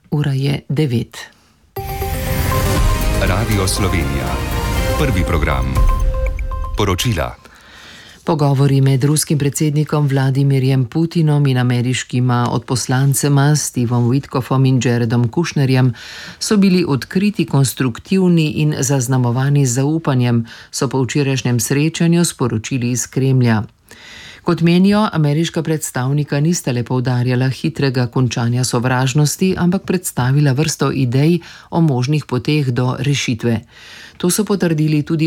Ura je 9. Radio Slovenija. Prvi program. Poročila. Pogovori med ruskim predsednikom Vladimirjem Putinom in ameriškima odposlancema Stevom Witkoffom in Jaredom Kushnerjem so bili odkriti, konstruktivni in zaznamovani z zaupanjem, so po včerajšnjem srečanju sporočili iz Kremlja. Kot menijo, ameriška predstavnika nista le poudarjala hitrega končanja sovražnosti, ampak predstavila vrsto idej o možnih poteh do rešitve. To so potrdili tudi